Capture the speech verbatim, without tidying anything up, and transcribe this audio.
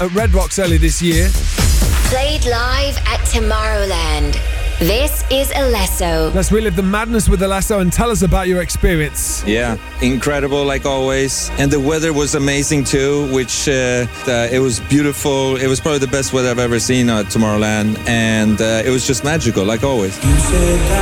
at Red Rocks earlier this year. Played live at Tomorrowland. This is Alesso. Let's relive the madness with Alesso and tell us about your experience. Yeah, incredible like always. And the weather was amazing too, which uh, uh, it was beautiful. It was probably the best weather I've ever seen at Tomorrowland. And uh, it was just magical like always.